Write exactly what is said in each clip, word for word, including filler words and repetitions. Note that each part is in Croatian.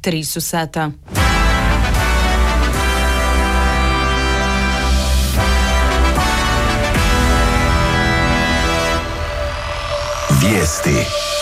tri su sata. Vijesti.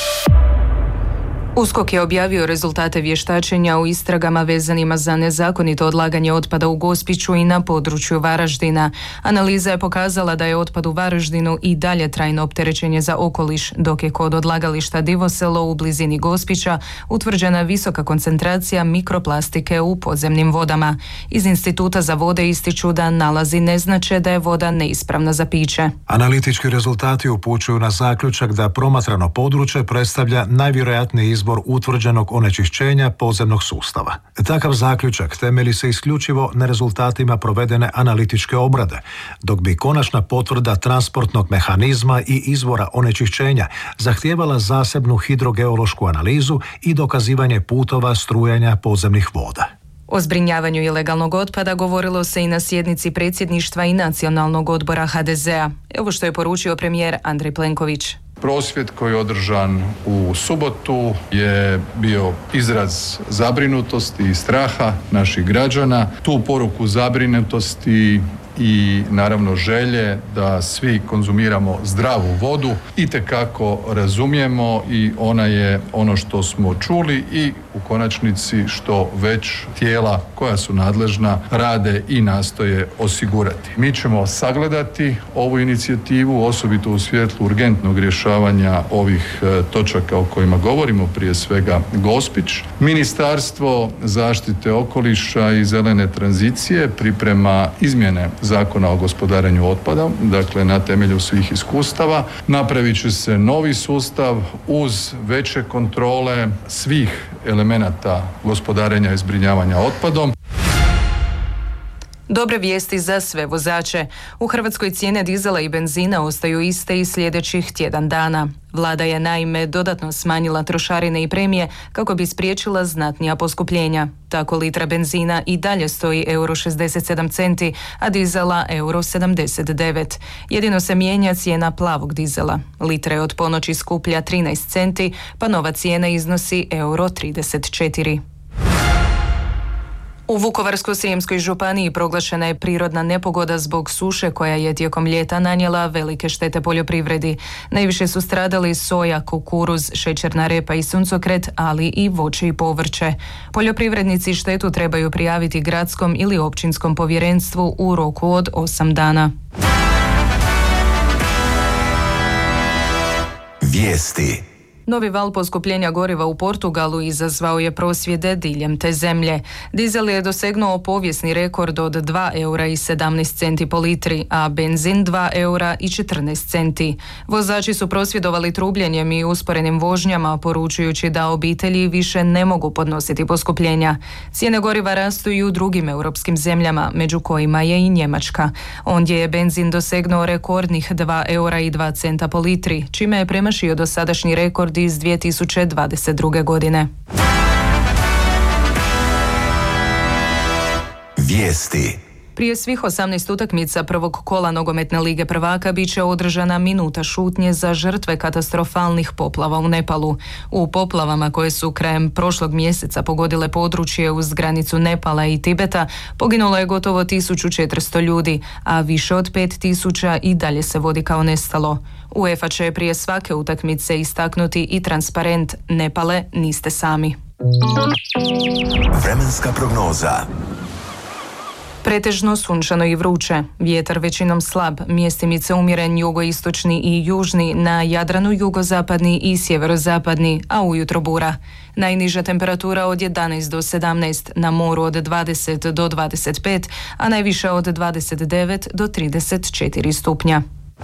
USKOK je objavio rezultate vještačenja u istragama vezanima za nezakonito odlaganje otpada u Gospiću i na području Varaždina. Analiza je pokazala da je otpad u Varaždinu i dalje trajno opterećenje za okoliš, dok je kod odlagališta Divoselo u blizini Gospića utvrđena visoka koncentracija mikroplastike u podzemnim vodama. Iz Instituta za vode ističu da nalazi ne znače da je voda neispravna za piće. Analitički rezultati upućuju na zaključak da promatrano područje predstavlja najvjerojatniji izbor utvrđenog onečišćenja podzemnog sustava. Takav zaključak temelji se isključivo na rezultatima provedene analitičke obrade, dok bi konačna potvrda transportnog mehanizma i izvora onečišćenja zahtijevala zasebnu hidrogeološku analizu i dokazivanje putova strujanja podzemnih voda. O zbrinjavanju ilegalnog otpada govorilo se i na sjednici predsjedništva i Nacionalnog odbora ha de zea. Evo što je poručio premijer Andrej Plenković. Prosvjed koji je održan u subotu je bio izraz zabrinutosti i straha naših građana. Tu poruku zabrinutosti i naravno želje da svi konzumiramo zdravu vodu itekako razumijemo i ona je ono što smo čuli i u konačnici što već tijela koja su nadležna rade i nastoje osigurati. Mi ćemo sagledati ovu inicijativu, osobito u svjetlu urgentnog rješavanja ovih točaka o kojima govorimo, prije svega Gospić. Ministarstvo zaštite okoliša i zelene tranzicije priprema izmjene Zakona o gospodarenju otpadom, dakle na temelju svih iskustava. Napravit će se novi sustav uz veće kontrole svih elemenata gospodarenja i zbrinjavanja otpadom. Dobre vijesti za sve vozače. U Hrvatskoj cijene dizela i benzina ostaju iste i sljedećih tjedan dana. Vlada je naime dodatno smanjila trošarine i premije kako bi spriječila znatnija poskupljenja. Tako litra benzina i dalje stoji euro šezdeset sedam centi, a dizela euro sedamdeset devet. Jedino se mijenja cijena plavog dizela. Litra je od ponoći skuplja trinaest centi, pa nova cijena iznosi euro trideset četiri. U Vukovarsko-srijemskoj županiji proglašena je prirodna nepogoda zbog suše koja je tijekom ljeta nanijela velike štete poljoprivredi. Najviše su stradali soja, kukuruz, šećerna repa i suncokret, ali i voće i povrće. Poljoprivrednici štetu trebaju prijaviti gradskom ili općinskom povjerenstvu u roku od osam dana. Vijesti. Novi val poskupljenja goriva u Portugalu izazvao je prosvjede diljem te zemlje. Dizel je dosegnuo povijesni rekord od dva eura i sedamnaest centi po litri, a benzin dva eura i četrnaest centi. Vozači su prosvjedovali trubljenjem i usporenim vožnjama, poručujući da obitelji više ne mogu podnositi poskupljenja. Cijene goriva rastu i u drugim europskim zemljama, među kojima je i Njemačka. Ondje je benzin dosegnuo rekordnih dva eura i dva centa po litri, čime je premašio dosadašnji rekord iz dvije tisuće dvadeset druge. godine. Vijesti. Prije svih osamnaest utakmica prvog kola nogometne lige prvaka bit će održana minuta šutnje za žrtve katastrofalnih poplava u Nepalu. U poplavama koje su krajem prošlog mjeseca pogodile područje uz granicu Nepala i Tibeta poginulo je gotovo tisuću četiristo ljudi, a više od pet tisuća i dalje se vodi kao nestalo. UEFA će prije svake utakmice istaknuti i transparent Nepale niste sami. Vremenska prognoza. Pretežno sunčano i vruće. Vjetar većinom slab, mjestimice umjeren jugoistočni i južni, na Jadranu jugozapadni i sjeverozapadni, a ujutro bura. Najniža temperatura od jedanaest do sedamnaest, na moru od dvadeset do dvadeset pet, a najviša od dvadeset devet do trideset četiri stupnja.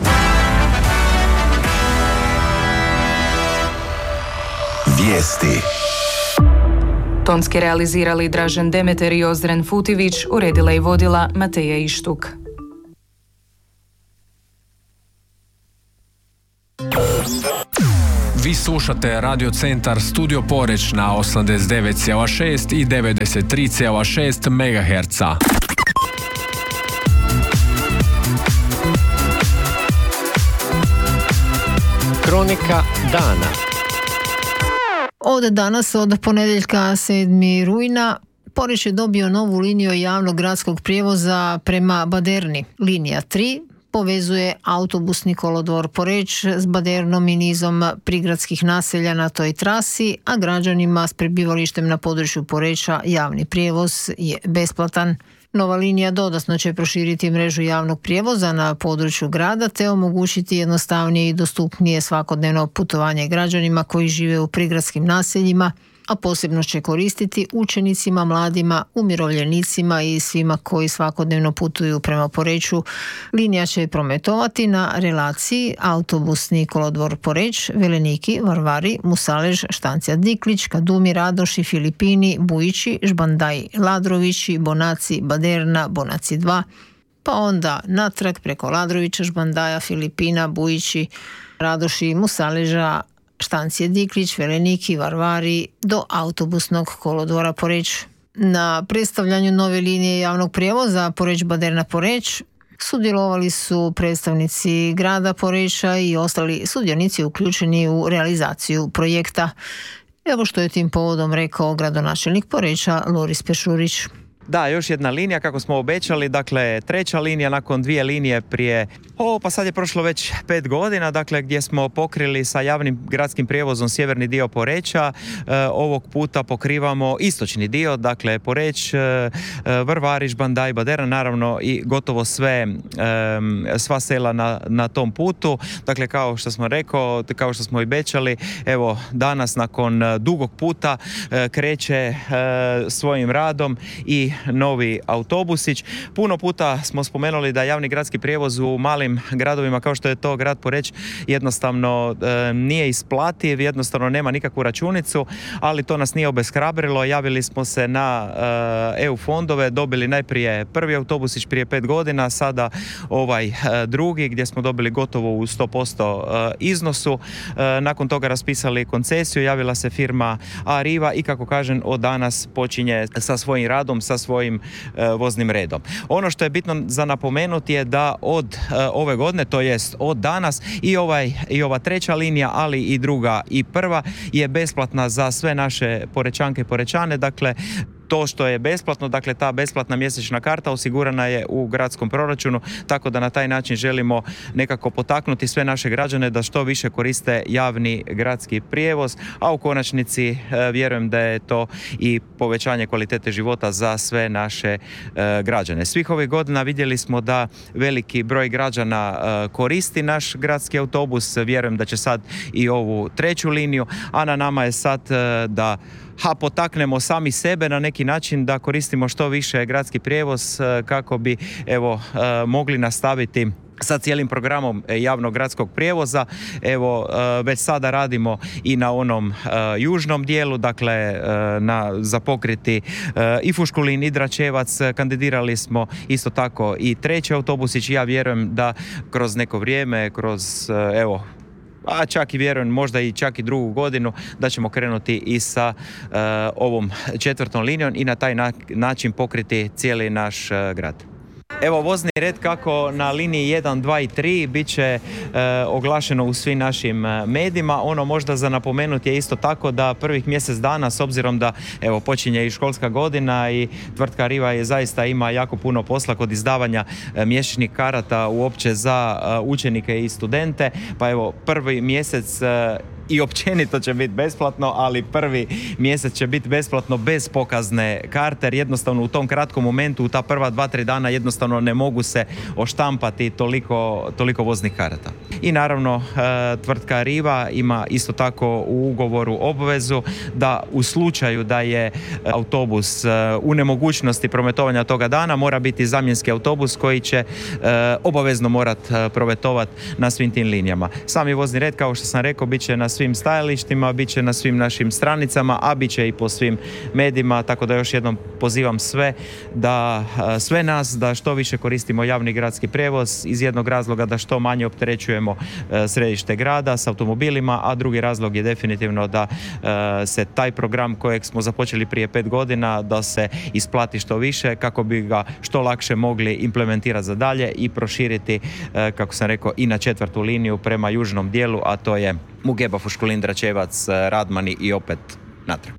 Vijesti. Tonski realizirali Dražen Demeter i Ozren Futivić, uredila i vodila Mateja Ištuk. Vi slušate Radio Centar Studio Poreč na osamdeset devet zarez šest i devedeset tri zarez šest megaherca. Kronika dana. Od danas, od ponedjeljka sedmog rujna, Poreč je dobio novu liniju javnog gradskog prijevoza prema Baderni. Linija tri povezuje autobusni kolodvor Poreč s Badernom i nizom prigradskih naselja na toj trasi, a građanima s prebivalištem na području Poreča javni prijevoz je besplatan. Nova linija dodatno će proširiti mrežu javnog prijevoza na području grada te omogućiti jednostavnije i dostupnije svakodnevno putovanje građanima koji žive u prigradskim naseljima, a posebno će koristiti učenicima, mladima, umirovljenicima i svima koji svakodnevno putuju prema Poreču. Linija će prometovati na relaciji autobusni kolodvor Poreč, Veleniki, Varvari, Musalež, Štancija Diklić, Kadumi, Radoši, Filipini, Bujići, Žbandaj, Ladrovići, Bonaci, Baderna, Bonaci dva, pa onda natrag preko Ladrovića, Žbandaja, Filipina, Bujići, Radoši, Musaleža, Štancije Diklić, Veleniki, Varvari do autobusnog kolodvora Poreč. Na predstavljanju nove linije javnog prijevoza Poreč-Baderna-Poreč sudjelovali su predstavnici grada Poreča i ostali sudionici uključeni u realizaciju projekta. Evo što je tim povodom rekao gradonačelnik Poreča Loris Pešurić. Da, još jedna linija kako smo obećali, dakle treća linija nakon dvije linije prije, o pa sad je prošlo već pet godina, dakle gdje smo pokrili sa javnim gradskim prijevozom sjeverni dio Poreča, e, ovog puta pokrivamo istočni dio, dakle Poreč, e, Varvari, Žbandaj, Baderna, naravno i gotovo sve, e, sva sela na, na tom putu, dakle kao što smo rekao, kao što smo obećali, evo danas nakon dugog puta e, kreće e, svojim radom i novi autobusić. Puno puta smo spomenuli da javni gradski prijevoz u malim gradovima kao što je to grad Poreč jednostavno e, nije isplativ, jednostavno nema nikakvu računicu, ali to nas nije obeshrabrilo. Javili smo se na e, E U fondove, dobili najprije prvi autobusić prije pet godina, sada ovaj e, drugi gdje smo dobili gotovo u sto posto e, iznosu. E, nakon toga raspisali koncesiju, javila se firma Arriva i kako kažem od danas počinje sa svojim radom, sa svojim e, voznim redom. Ono što je bitno za napomenuti je da od e, ove godine, to jest od danas i ovaj i ova treća linija, ali i druga i prva je besplatna za sve naše Porečanke i Porečane, dakle to što je besplatno, dakle ta besplatna mjesečna karta osigurana je u gradskom proračunu, tako da na taj način želimo nekako potaknuti sve naše građane da što više koriste javni gradski prijevoz, a u konačnici e, vjerujem da je to i povećanje kvalitete života za sve naše e, građane. Svih ovih godina vidjeli smo da veliki broj građana e, koristi naš gradski autobus, vjerujem da će sad i ovu treću liniju, a na nama je sad e, da ha potaknemo sami sebe na neki način da koristimo što više gradski prijevoz kako bi evo mogli nastaviti sa cijelim programom javnog gradskog prijevoza. Evo već sada radimo i na onom uh, južnom dijelu, dakle uh, na, za pokriti uh, i Fuškulin i Dračevac. Kandidirali smo isto tako i treći autobusić. Ja vjerujem da kroz neko vrijeme, kroz uh, evo a čak i vjerujem možda i čak i drugu godinu da ćemo krenuti i sa uh, ovom četvrtom linijom i na taj na- način pokriti cijeli naš uh, grad. Evo vozni red kako na liniji jedan, dva i tri bit će e, oglašeno u svim našim medijima. Ono možda za napomenuti je isto tako da prvih mjesec dana, s obzirom da evo počinje i školska godina i tvrtka Arriva je zaista ima jako puno posla kod izdavanja e, mjesečnih karata uopće za e, učenike i studente, pa evo prvi mjesec e, i općenito će biti besplatno, ali prvi mjesec će biti besplatno bez pokazne karte, jer jednostavno u tom kratkom momentu, u ta prva dva, tri dana jednostavno ne mogu se oštampati toliko, toliko voznih karata. I naravno tvrtka Arriva ima isto tako u ugovoru obvezu da u slučaju da je autobus u nemogućnosti prometovanja toga dana mora biti zamjenski autobus koji će obavezno morati prometovati na svim tim linijama. Sami vozni red, kao što sam rekao, bit će na svim stajalištima, bit će na svim našim stranicama, a bit će i po svim medijima, tako da još jednom pozivam sve da sve nas da što više koristimo javni gradski prijevoz iz jednog razloga da što manje opterećujemo središte grada s automobilima, a drugi razlog je definitivno da se taj program kojeg smo započeli prije pet godina da se isplati što više kako bi ga što lakše mogli implementirati za dalje i proširiti, kako sam rekao, i na četvrtu liniju prema južnom dijelu, a to je Mugeba, Fuškulin, Dračevac, Radmani i opet natrag.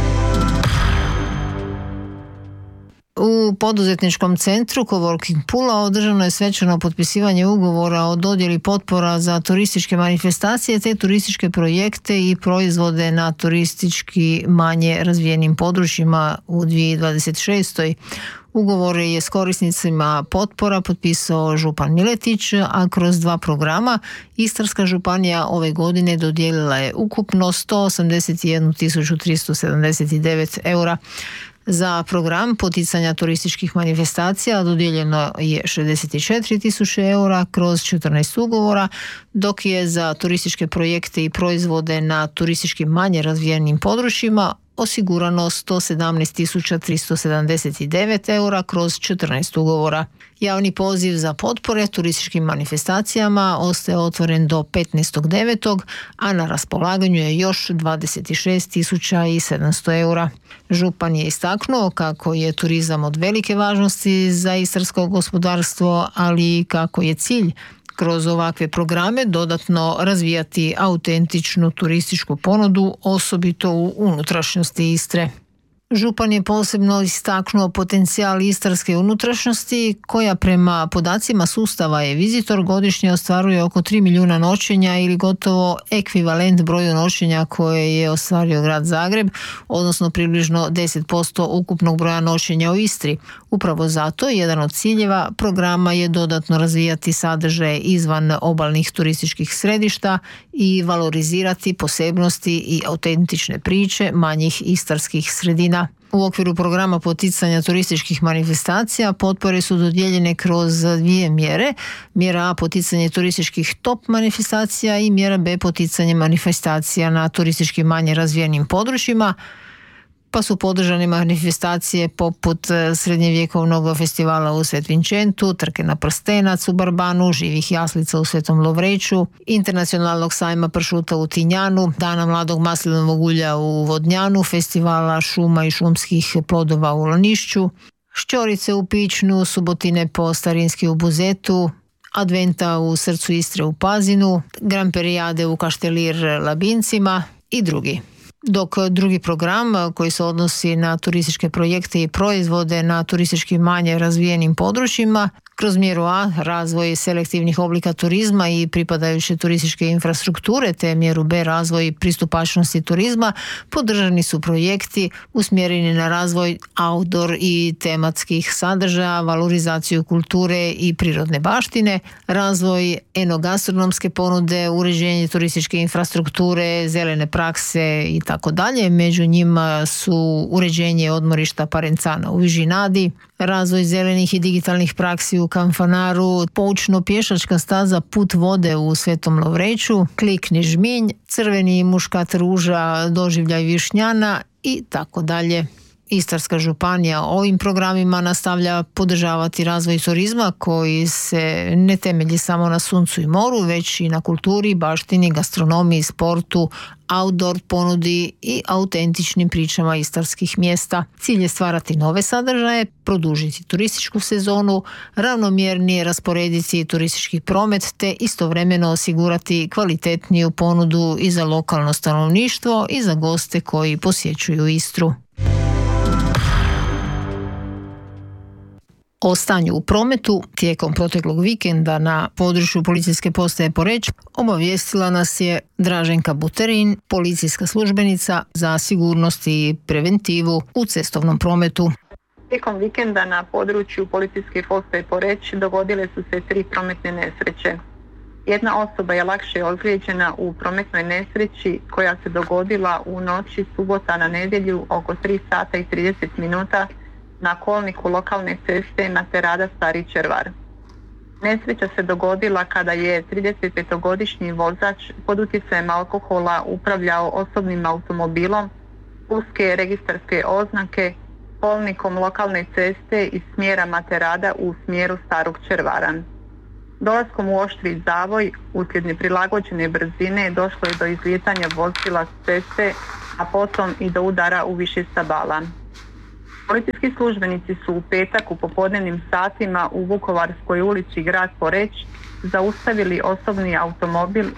U poduzetničkom centru Coworking Pula održano je svečano potpisivanje ugovora o dodjeli potpora za turističke manifestacije te turističke projekte i proizvode na turistički manje razvijenim područjima u dvije tisuće dvadeset šestoj. Ugovore je s korisnicima potpora potpisao župan Miletić, a kroz dva programa Istarska županija ove godine dodijelila je ukupno sto osamdeset jednu tisuću tristo sedamdeset devet eura. Za program poticanja turističkih manifestacija dodijeljeno je šezdeset četiri tisuće eura kroz četrnaest ugovora, dok je za turističke projekte i proizvode na turistički manje razvijenim područjima osigurano sto sedamnaest tisuća tristo sedamdeset devet eura kroz četrnaest ugovora. Javni poziv za potpore turističkim manifestacijama ostaje otvoren do petnaestog devetog a na raspolaganju je još dvadeset šest tisuća sedamsto eura. Župan je istaknuo kako je turizam od velike važnosti za istarsko gospodarstvo, ali i kako je cilj kroz ovakve programe dodatno razvijati autentičnu turističku ponudu, osobito u unutrašnjosti Istre. Župan je posebno istaknuo potencijal istarske unutrašnjosti koja prema podacima sustava e-Vizitor godišnje ostvaruje oko tri milijuna noćenja ili gotovo ekvivalent broju noćenja koje je ostvario grad Zagreb, odnosno približno deset posto ukupnog broja noćenja u Istri. Upravo zato jedan od ciljeva programa je dodatno razvijati sadržaje izvan obalnih turističkih središta i valorizirati posebnosti i autentične priče manjih istarskih sredina. U okviru programa poticanja turističkih manifestacija potpore su dodijeljene kroz dvije mjere. Mjera A poticanje turističkih top manifestacija i mjera B poticanje manifestacija na turistički manje razvijenim područjima, pa su podržane manifestacije poput srednjevjekovnog festivala u Svetvinčentu, trke na prstenac u Barbanu, živih jaslica u Svetom Lovreću, internacionalnog sajma pršuta u Tinjanu, dana mladog maslinovog ulja u Vodnjanu, festivala šuma i šumskih plodova u Lanišću, šćorice u Pičnu, subotine po Starinski u Buzetu, adventa u srcu Istre u Pazinu, gramperijade u Kaštelir Labincima i drugi. Dok drugi program koji se odnosi na turističke projekte i proizvode na turistički manje razvijenim područjima, kroz mjeru A razvoj selektivnih oblika turizma i pripadajuće turističke infrastrukture te mjeru B razvoj pristupačnosti turizma, podržani su projekti usmjereni na razvoj outdoor i tematskih sadržaja, valorizaciju kulture i prirodne baštine, razvoj enogastronomske ponude, uređenje turističke infrastrukture, zelene prakse i tako dalje. Među njima su uređenje odmorišta Parencana u Vižinadi, razvoj zelenih i digitalnih praksi u Kanfanaru, poučno-pješačka staza Put vode u Svetom Lovreću, Klikni žminj, crveni muškat ruža, doživljaj Višnjana i tako dalje. Istarska županija ovim programima nastavlja podržavati razvoj turizma koji se ne temelji samo na suncu i moru, već i na kulturi, baštini, gastronomiji, sportu, outdoor ponudi i autentičnim pričama istarskih mjesta. Cilj je stvarati nove sadržaje, produžiti turističku sezonu, ravnomjernije rasporediti turistički promet te istovremeno osigurati kvalitetniju ponudu i za lokalno stanovništvo i za goste koji posjećuju Istru. O stanju u prometu tijekom proteklog vikenda na području policijske postaje Poreč obavijestila nas je Draženka Buterin, policijska službenica za sigurnost i preventivu u cestovnom prometu. Tijekom vikenda na području policijske postaje Poreč dogodile su se tri prometne nesreće. Jedna osoba je lakše ozlijeđena u prometnoj nesreći koja se dogodila u noći subota na nedjelju oko tri sata i trideset minuta na kolniku lokalne ceste Materada Stari Červar. Nesreća se dogodila kada je tridesetpetogodišnji vozač pod utjecajem alkohola upravljao osobnim automobilom uske registarske oznake kolnikom lokalne ceste iz smjera Materada u smjeru Starog Červara. Dolaskom u oštri zavoj uslijed neprilagođene brzine došlo je do izlijetanja vozila s ceste, a potom i do udara u više stabala. Policijski službenici su u petak u popodnevnim satima u Vukovarskoj ulici grad Poreč zaustavili osobni automobil s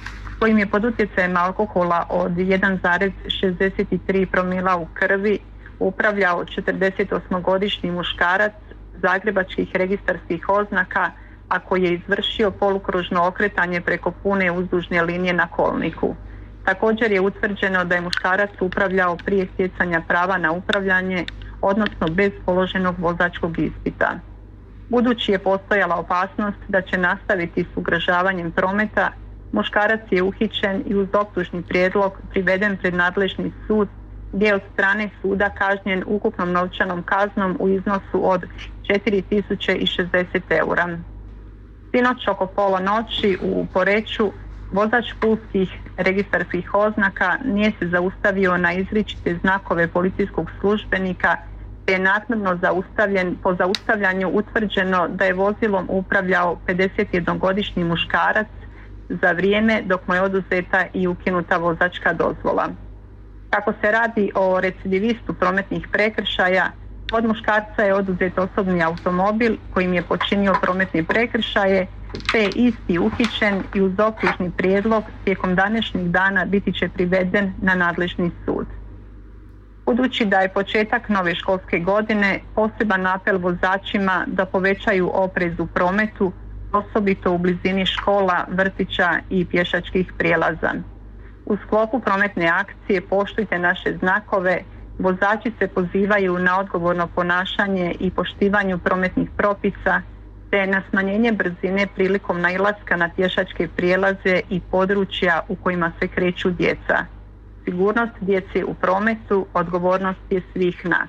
kojim je pod utjecajem alkohola od jedan zarez šezdeset tri promila u krvi upravljao četrdesetosmogodišnji muškarac zagrebačkih registarskih oznaka, a koji je izvršio polukružno okretanje preko pune uzdužne linije na kolniku. Također je utvrđeno da je muškarac upravljao prije stjecanja prava na upravljanje, odnosno bez položenog vozačkog ispita. Budući je postojala opasnost da će nastaviti s ugrožavanjem prometa, muškarac je uhićen i uz optužni prijedlog priveden pred nadležni sud, gdje je od strane suda kažnjen ukupnom novčanom kaznom u iznosu od četiri tisuće šezdeset eura. Sinoć oko pola noći u Poreču vozač pulskih registarskih oznaka nije se zaustavio na izričite znakove policijskog službenika, te je naknadno zaustavljen, po zaustavljanju utvrđeno da je vozilom upravljao pedesetjednogodišnji muškarac za vrijeme dok mu je oduzeta i ukinuta vozačka dozvola. Kako se radi o recidivistu prometnih prekršaja, od muškarca je oduzet osobni automobil kojim je počinio prometne prekršaje, te je isti uhićen i uz optužni prijedlog tijekom današnjeg dana biti će priveden na nadležni sud. Budući da je početak nove školske godine, poseban apel vozačima da povećaju oprez u prometu, osobito u blizini škola, vrtića i pješačkih prijelaza. U sklopu prometne akcije Poštujte naše znakove, vozači se pozivaju na odgovorno ponašanje i poštivanju prometnih propisa, te na smanjenje brzine prilikom nailaska na pješačke prijelaze i područja u kojima se kreću djeca. Sigurnost djece u prometu odgovornost je svih nas.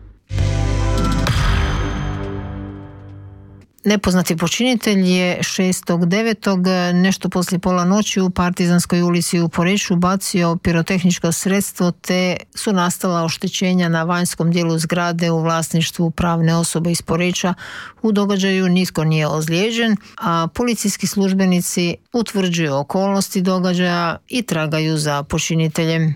Nepoznati počinitelj je šestog devetog nešto poslije pola noći u Partizanskoj ulici u Poreču bacio pirotehničko sredstvo, te su nastala oštećenja na vanjskom dijelu zgrade u vlasništvu pravne osobe iz Poreča. U događaju nitko nije ozlijeđen, a policijski službenici utvrđuju okolnosti događaja i tragaju za počiniteljem.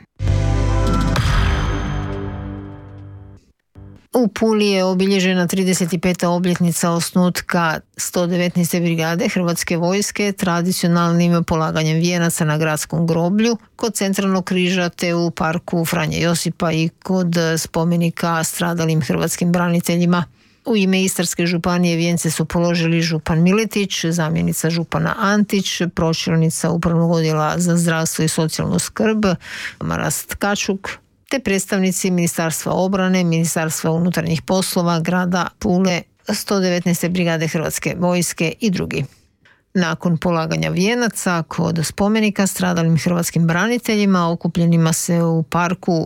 U Puli je obilježena trideset peta obljetnica osnutka sto devetnaeste brigade Hrvatske vojske tradicionalnim polaganjem vijenaca na gradskom groblju kod centralnog križa te u parku Franje Josipa i kod spomenika stradalim hrvatskim braniteljima. U ime Istarske županije vijence su položili župan Miletić, zamjenica župana Antić, pročelnica Upravnog odjela za zdravstvo i socijalnu skrb Marast Kačuk, te predstavnici Ministarstva obrane, Ministarstva unutarnjih poslova, grada Pule, sto devetnaeste brigade Hrvatske vojske i drugi. Nakon polaganja vijenaca kod spomenika stradalim hrvatskim braniteljima okupljenima se u parku